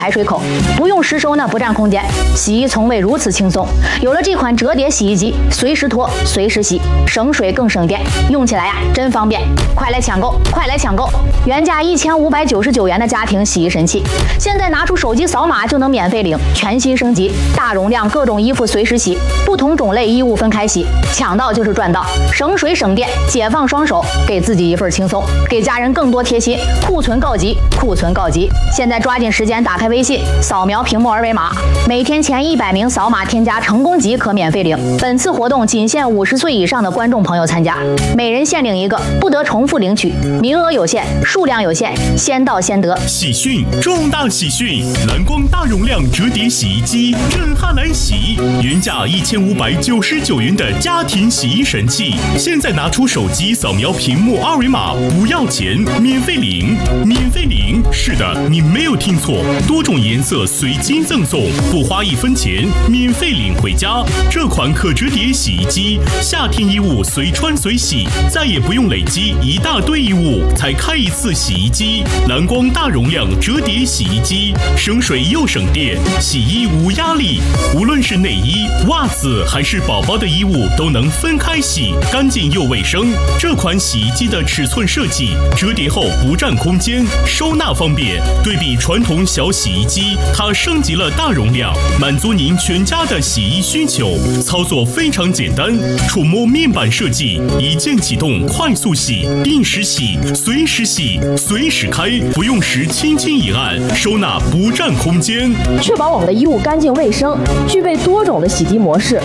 排水口，不用湿收呢，不占空间。洗衣从未如此轻松。有了这款折叠洗衣机，随时脱，随时洗，省水更省电，用起来呀真方便。快来抢购，快来抢购！原价1599元的家庭洗衣神器，现在拿出手机扫码就能免费领，全新升级，大容量各种衣服随时洗，不同种类衣物分开洗，抢到就是赚到，省水省电，解放双手，给自己一份轻松，给家人更多贴心。库存告急，库存告急！现在抓紧时间打开微信，扫描屏幕二维码，每天前100名扫码添加成功即可免费领。本次活动仅限50岁以上的观众朋友参加，每人限领一个，不得重复领取，名额有限，数量有限，先到先得。 喜讯，重大喜讯！蓝光大容量折叠洗衣机震撼来袭，原价1599元的家庭洗衣神器，现在拿出手机扫描屏幕二维码，不要钱，免费领，免费领！是的，你没有听错，多种颜色随机赠送，不花1分钱，免费领回家。这款可折叠洗衣机，夏天衣物随穿随洗，再也不用累积一大堆衣物才开一次洗衣机。蓝光大容量折叠洗衣机，省水又省电，洗衣无压力。无论是内衣、袜子还是宝宝的衣物，都能分开洗，干净又卫生。这款洗衣机的尺寸设计，折叠后不占空间，收纳方便。对比传统小洗衣机，它升级了大容量，满足您全家的洗衣需求。操作非常简单，触摸面板设计，一键启动，快速洗，定时洗，随时洗，随时开，不用时轻轻一按，收纳不占空间， 确保我们的衣物干净卫生，具备多种的洗涤模式。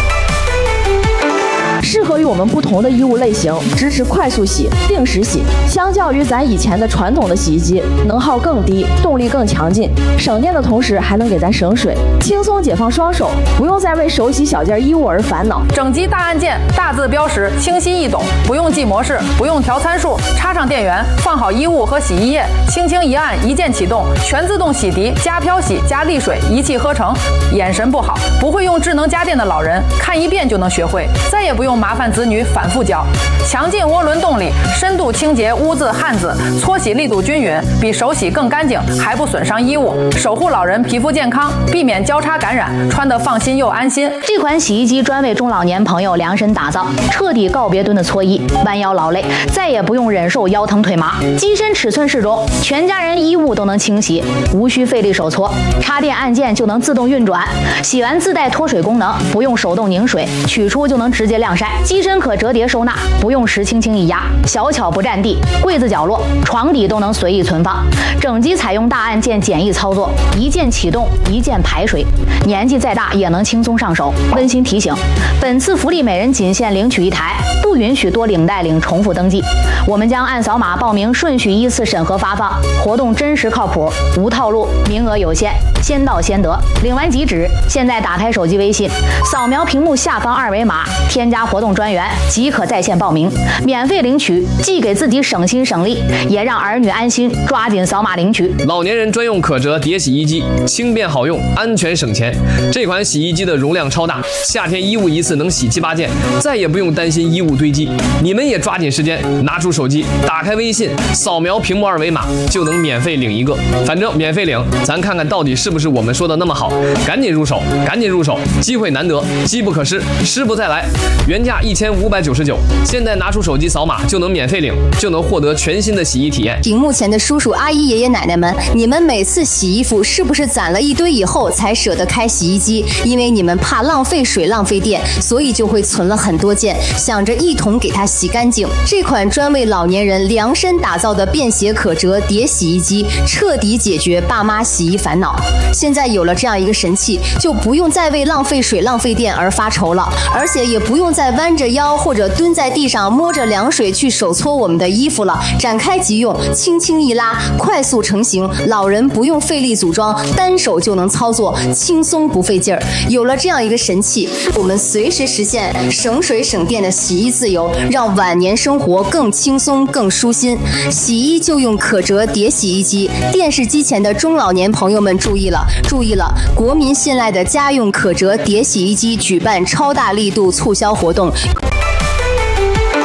适合于我们不同的衣物类型，支持快速洗、定时洗。相较于咱以前的传统的洗衣机，能耗更低，动力更强劲，省电的同时还能给咱省水，轻松解放双手，不用再为手洗小件衣物而烦恼。 整机大按键，大字标识，清晰易懂，不用记模式，不用调参数，插上电源，放好衣物和洗衣液，轻轻一按，一键启动，全自动洗涤，加漂洗，加沥水，一气呵成。眼神不好，不会用智能家电的老人，看一遍就能学会，再也不用麻烦子女反复教。强劲涡轮动力，深度清洁污渍汗渍，搓洗力度均匀，比手洗更干净，还不损伤衣物，守护老人皮肤健康，避免交叉感染，穿得放心又安心。 这款洗衣机专为中老年朋友量身打造，彻底告别蹲的搓衣，弯腰劳累，再也不用忍受腰疼腿麻。机身尺寸适中，全家人衣物都能清洗，无需费力手搓，插电按键就能自动运转，洗完自带脱水功能，不用手动拧水，取出就能直接晾晒。机身可折叠收纳，不用时轻轻一压，小巧不占地，柜子角落、床底都能随意存放。整机采用大按键简易操作，一键启动，一键排水，年纪再大也能轻松上手。温馨提醒，本次福利每人仅限领取1台，不允许多领带领重复登记。我们将按扫码报名顺序依次审核发放，活动真实靠谱，无套路，名额有限，先到先得。领完即止，现在打开手机微信，扫描屏幕下方二维码，添加活动专员即可在线报名，免费领取，既给自己省心省力，也让儿女安心。抓紧扫码领取。 老年人专用可折叠洗衣机，轻便好用，安全省钱。这款洗衣机的容量超大，夏天衣物一次能洗7、8件，再也不用担心衣物堆积。你们也抓紧时间，拿出手机，打开微信，扫描屏幕二维码，就能免费领一个。反正免费领，咱看看到底是不是我们说的那么好。赶紧入手，赶紧入手，机会难得，机不可失，失不再来。原价1599，现在拿出手机扫码就能免费领，就能获得全新的洗衣体验。 屏幕前的叔叔阿姨爷爷奶奶们，你们每次洗衣服是不是攒了一堆以后才舍得开洗衣机？因为你们怕浪费水浪费电，所以就会存了很多件，想着一同给它洗干净。这款专为老年人量身打造的便携可折叠洗衣机，彻底解决爸妈洗衣烦恼。现在有了这样一个神器，就不用再为浪费水浪费电而发愁了，而且也不用再弯着腰或者蹲在地上摸着凉水去手搓我们的衣服了，展开即用，轻轻一拉，快速成型，老人不用费力组装，单手就能操作，轻松不费劲儿。有了这样一个神器，我们随时实现省水省电的洗衣自由，让晚年生活更轻松更舒心。洗衣就用可折叠洗衣机，电视机前的中老年朋友们注意了，注意了！国民信赖的家用可折叠洗衣机举办超大力度促销活动。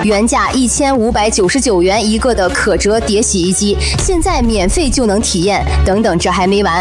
原价1599元一个的可折叠洗衣机，现在免费就能体验。等等，这还没完。